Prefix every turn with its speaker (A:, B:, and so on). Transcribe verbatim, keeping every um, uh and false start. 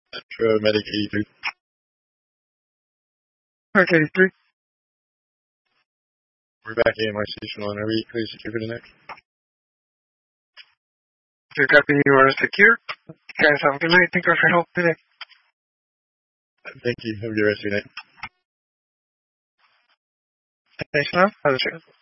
A: Paramedic eighty-three.
B: Mark eighty-three.
A: We're back at A M R Station on our week. Please secure for the next.
B: Your copy, you are secure. You guys have a good night. Thank you for your help today.
A: Thank you. Have a good rest of your night.
B: Thanks, now. Have a good